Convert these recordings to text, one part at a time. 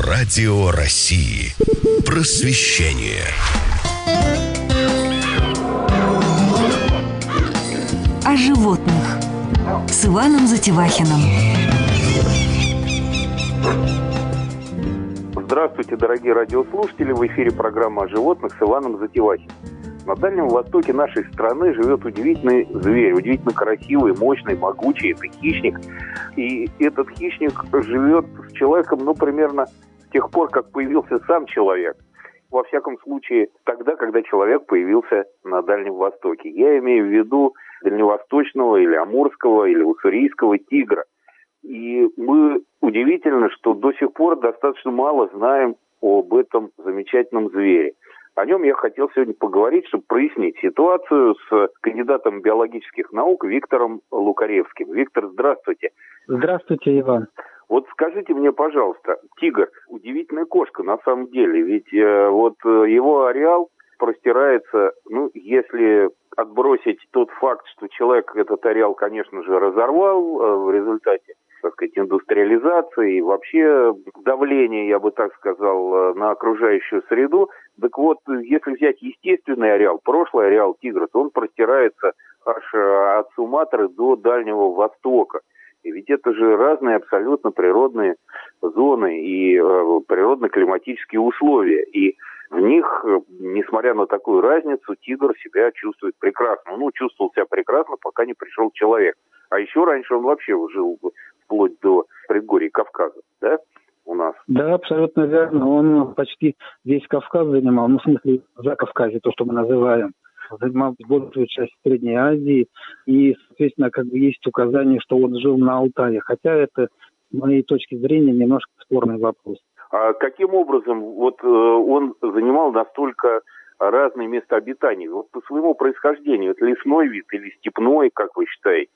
Радио России. Просвещение. О животных с Иваном Затевахиным. Здравствуйте, дорогие радиослушатели! В эфире программа о животных с Иваном Затевахиным. На Дальнем Востоке нашей страны живет удивительный зверь, удивительно красивый, мощный, могучий. Это хищник. И этот хищник живет с человеком, примерно с тех пор, как появился сам человек. Во всяком случае, тогда, когда человек появился на Дальнем Востоке. Я имею в виду дальневосточного или амурского или уссурийского тигра. И мы удивительно, что до сих пор достаточно мало знаем об этом замечательном звере. О нем я хотел сегодня поговорить, чтобы прояснить ситуацию с кандидатом биологических наук Виктором Лукаревским. Виктор, здравствуйте. Здравствуйте, Иван. Вот скажите мне, пожалуйста, тигр – удивительная кошка на самом деле, ведь его ареал простирается, если отбросить тот факт, что человек этот ареал, конечно же, разорвал в результате, так сказать, индустриализации и вообще давления, я бы так сказал, на окружающую среду. Так вот, если взять естественный ареал, прошлый ареал тигра, то он простирается аж от Суматры до Дальнего Востока. И ведь это же разные абсолютно природные зоны и природно-климатические условия. И в них, несмотря на такую разницу, тигр себя чувствует прекрасно. Чувствовал себя прекрасно, пока не пришел человек. А еще раньше он вообще жил вплоть до предгорий Кавказа, да, у нас? Да, абсолютно верно. Он почти весь Кавказ занимал, в смысле, Закавказье, то, что мы называем. Занимал большую часть Средней Азии. И, соответственно, есть указание, что он жил на Алтае. Хотя это, с моей точки зрения, немножко спорный вопрос. А каким образом он занимал настолько разные места обитания? По своему происхождению, это лесной вид или степной, как вы считаете?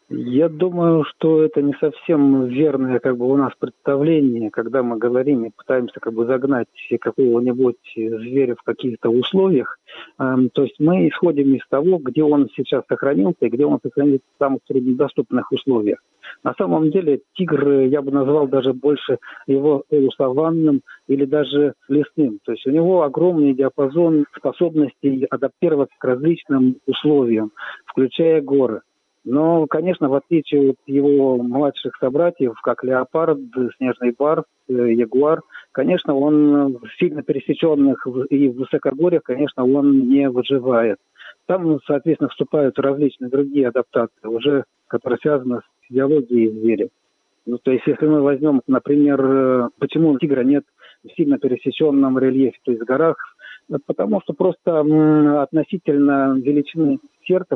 Я думаю, что это не совсем верное у нас представление, когда мы говорим и пытаемся загнать какого-нибудь зверя в каких-то условиях. То есть мы исходим из того, где он сейчас сохранился и где он сохранится в самых труднодоступных условиях. На самом деле тигр, я бы назвал даже больше его полусаванным или даже лесным. То есть у него огромный диапазон способностей адаптироваться к различным условиям, включая горы. Но, конечно, в отличие от его младших собратьев, как леопард, снежный барс, ягуар, конечно, он в сильно пересеченных и в высокогорьях, конечно, он не выживает. Там, соответственно, вступают различные другие адаптации, уже которые связаны с физиологией зверя. То есть, если мы возьмем, например, почему у тигра нет в сильно пересеченном рельефе, то есть в горах, потому что просто относительно величины сердца,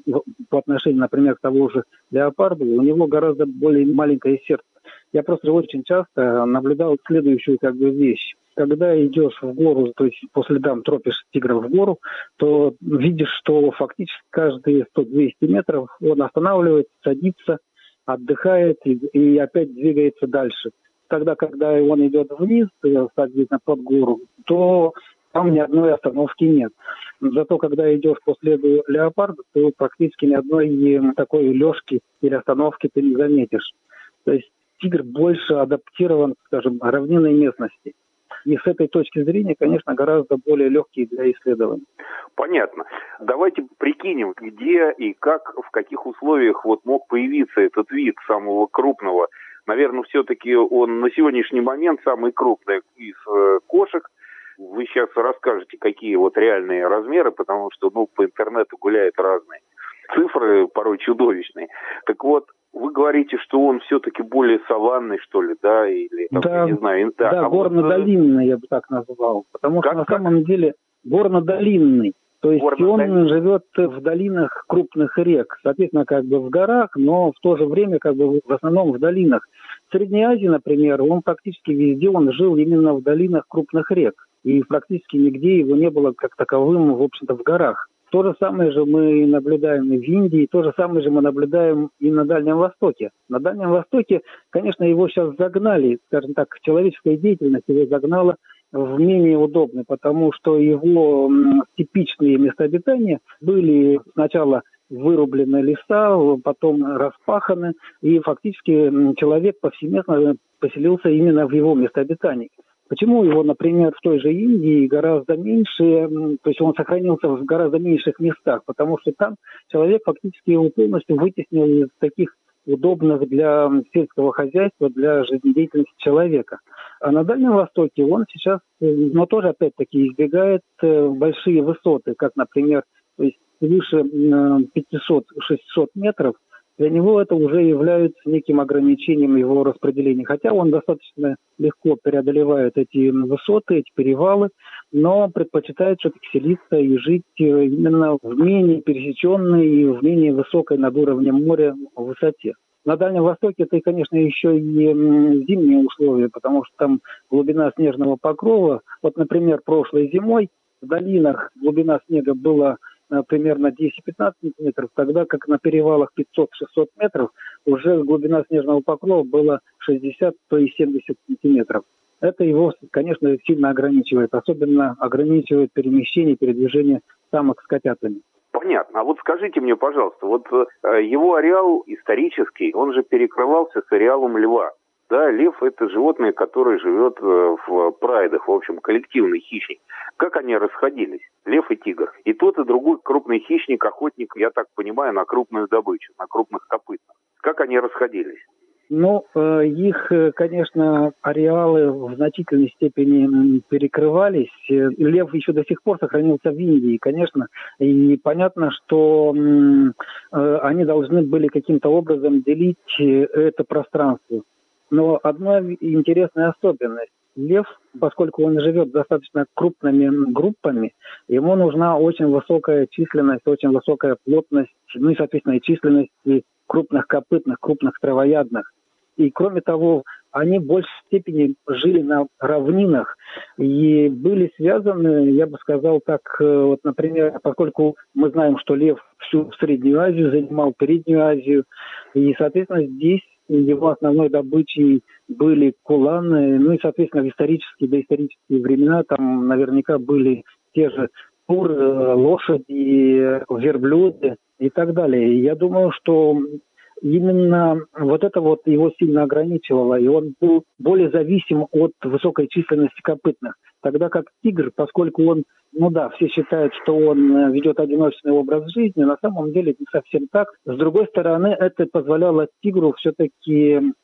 по отношению, например, к того же леопарду, у него гораздо более маленькое сердце. Я просто очень часто наблюдал следующую вещь. Когда идешь в гору, то есть по следам тропишь тигра в гору, то видишь, что фактически каждые 100-200 метров он останавливается, садится, отдыхает и опять двигается дальше. Тогда, когда он идет вниз, соответственно, под гору, то там ни одной остановки нет. Зато, когда идешь по следу леопарда, то практически ни одной такой лёжки или остановки ты не заметишь. То есть тигр больше адаптирован, скажем, к равнинной местности. И с этой точки зрения, конечно, гораздо более легкий для исследований. Понятно. Давайте прикинем, где и как, в каких условиях мог появиться этот вид самого крупного. Наверное, все-таки он на сегодняшний момент самый крупный из кошек. Вы сейчас расскажете, какие реальные размеры, потому что по интернету гуляют разные цифры, порой чудовищные. Так вот, вы говорите, что он все-таки более саванный, что ли, да? Или, да, я не знаю, горно-долинный, я бы так назвал. Потому что на самом деле горно-долинный. То есть он живет в долинах крупных рек. Соответственно, в горах, но в то же время в основном в долинах. В Средней Азии, например, он практически везде жил именно в долинах крупных рек. И практически нигде его не было как таковым, в общем-то, в горах. То же самое же мы наблюдаем и в Индии, то же самое же мы наблюдаем и на Дальнем Востоке. На Дальнем Востоке, конечно, его сейчас загнали, скажем так, человеческая деятельность его загнала в менее удобный, потому что его типичные места обитания были сначала вырублены леса, потом распаханы, и фактически человек повсеместно поселился именно в его месторождении. Почему его, например, в той же Индии гораздо меньше, то есть он сохранился в гораздо меньших местах, потому что там человек фактически его полностью вытеснил из таких удобных для сельского хозяйства, для жизнедеятельности человека. А на Дальнем Востоке он сейчас, но тоже опять-таки избегает большие высоты, как, например, то есть свыше 500-600 метров. Для него это уже является неким ограничением его распределения. Хотя он достаточно легко преодолевает эти высоты, эти перевалы, но предпочитает все-таки селиться и жить именно в менее пересеченной и в менее высокой над уровнем моря высоте. На Дальнем Востоке это, конечно, еще и зимние условия, потому что там глубина снежного покрова. Вот, например, прошлой зимой в долинах глубина снега была примерно 10-15 сантиметров, тогда как на перевалах 500-600 метров уже глубина снежного покрова была 60, то и 70 сантиметров. Это его, конечно, сильно ограничивает, особенно ограничивает перемещение, передвижение самок с котятами. Понятно. А вот скажите мне, пожалуйста, вот его ареал исторический, он же перекрывался с ареалом льва. Да, лев – это животное, которое живет в прайдах, в общем, коллективный хищник. Как они расходились, лев и тигр? И тот, и другой крупный хищник, охотник, я так понимаю, на крупную добычу, на крупных копытных. Как они расходились? Ну, их, конечно, ареалы в значительной степени перекрывались. Лев еще до сих пор сохранился в Индии, конечно. И понятно, что они должны были каким-то образом делить это пространство. Но одна интересная особенность. Лев, поскольку он живет достаточно крупными группами, ему нужна очень высокая численность, очень высокая плотность, ну и, соответственно, и численность крупных копытных, крупных травоядных. И, кроме того, они в большей степени жили на равнинах и были связаны, я бы сказал так, вот, например, поскольку мы знаем, что лев всю Среднюю Азию занимал, Переднюю Азию, и, соответственно, здесь его основной добычей были куланы, ну и, соответственно, в исторические, доисторические времена там наверняка были те же туры, лошади, верблюды и так далее. И я думаю, что именно вот это вот его сильно ограничивало, и он был более зависим от высокой численности копытных. Тогда как тигр, поскольку он, ну да, все считают, что он ведет одиночный образ жизни, на самом деле это не совсем так. С другой стороны, это позволяло тигру все-таки